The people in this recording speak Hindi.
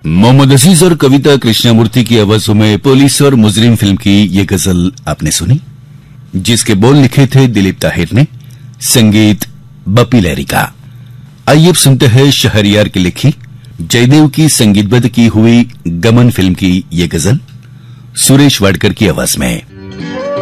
मोहम्मद अजीज और कविता कृष्णमूर्ति की आवाजों में पुलिस और मुजरिम फिल्म की ये गजल आपने सुनी, जिसके बोल लिखे थे दिलीप ताहिर ने, संगीत बप्पी लहरी का। आइए अब सुनते हैं शहरयार की लिखी, जयदेव की संगीतबद्ध की हुई गमन फिल्म की ये गजल सुरेश वाडकर की आवाज में।